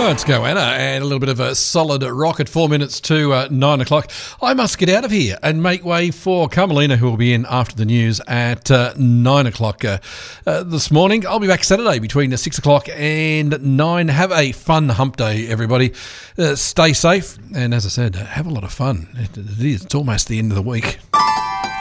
Let's go, Anna, and a little bit of a solid rock at 4 minutes to 9 o'clock. I must get out of here and make way for Carmelina, who will be in after the news at 9 o'clock this morning. I'll be back Saturday between 6 o'clock and 9. Have a fun hump day, everybody. Stay safe, and as I said, have a lot of fun. It's almost the end of the week.